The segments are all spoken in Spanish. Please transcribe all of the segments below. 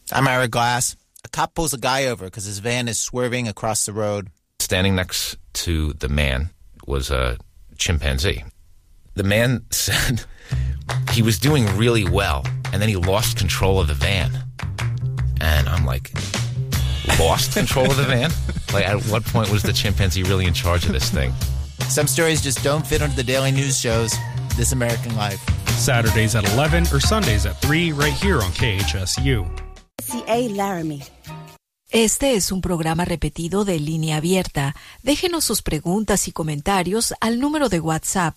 I'm Ira Glass. A cop pulls a guy over because his van is swerving across the road. Standing next to the man was a chimpanzee. The man said he was doing really well, and then he lost control of the van. And I'm like, lost control of the van? Like, at what point was the chimpanzee really in charge of this thing? Some stories just don't fit onto the daily news shows. This American Life. Saturdays at 11 or Sundays at 3 right here on KHSU. C.A. Laramie. Este es un programa repetido de Línea Abierta. Déjenos sus preguntas y comentarios al número de WhatsApp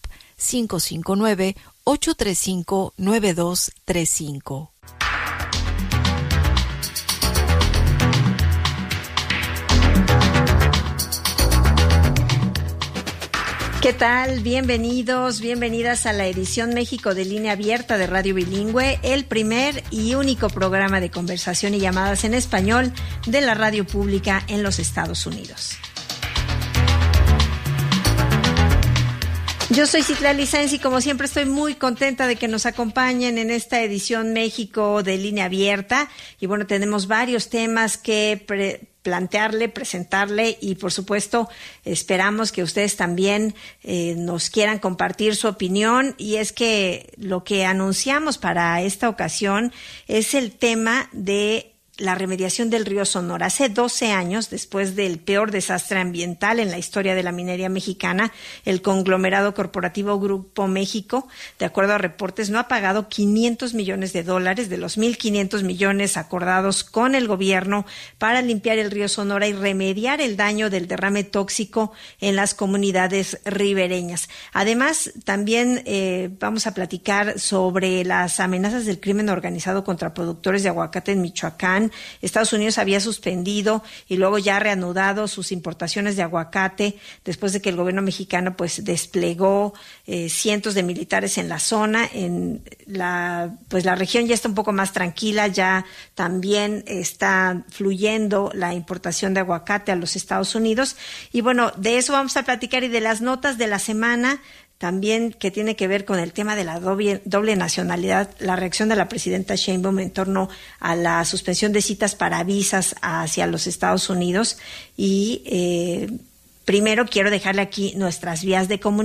559-835-9235. ¿Qué tal? Bienvenidos, bienvenidas a la edición México de Línea Abierta de Radio Bilingüe, el primer y único programa de conversación y llamadas en español de la radio pública en los Estados Unidos. Yo soy Citlali Sáenz y como siempre estoy muy contenta de que nos acompañen en esta edición México de Línea Abierta. Y bueno, tenemos varios temas que plantearle, presentarle y por supuesto esperamos que ustedes también nos quieran compartir su opinión. Y es que lo que anunciamos para esta ocasión es el tema de la remediación del río Sonora. Hace 12 años, después del peor desastre ambiental en la historia de la minería mexicana, el conglomerado corporativo Grupo México, de acuerdo a reportes, no ha pagado $500 millones de los 1,500 millones acordados con el gobierno para limpiar el río Sonora y remediar el daño del derrame tóxico en las comunidades ribereñas. Además, también vamos a platicar sobre las amenazas del crimen organizado contra productores de aguacate en Michoacán. Estados Unidos había suspendido y luego ya reanudado sus importaciones de aguacate después de que el gobierno mexicano pues desplegó cientos de militares en la zona. En la región ya está un poco más tranquila, ya también está fluyendo la importación de aguacate a los Estados Unidos. Y bueno, de eso vamos a platicar y de las notas de la semana también que tiene que ver con el tema de la doble nacionalidad, la reacción de la presidenta Sheinbaum en torno a la suspensión de citas para visas hacia los Estados Unidos. Y primero quiero dejarle aquí nuestras vías de comunicación.